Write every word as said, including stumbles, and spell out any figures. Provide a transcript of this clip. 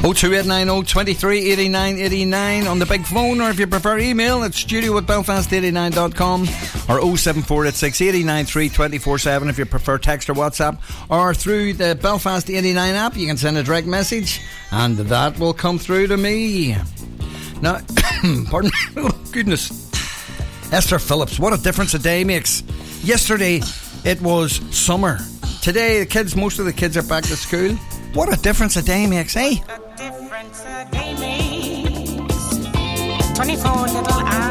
oh two eight nine oh, two three eight nine eight nine on the big phone, or if you prefer email, it's studio at belfast eighty-nine dot com, or oh seven four eight six eight nine three two four seven if you prefer text or WhatsApp, or through the Belfast eighty-nine app you can send a direct message and that will come through to me. Now, pardon me, oh goodness, Esther Phillips, what a difference a day makes. Yesterday it was summer. Today the kids, most of the kids are back to school. What a difference a day makes, eh? A difference a day makes. twenty-four little hours.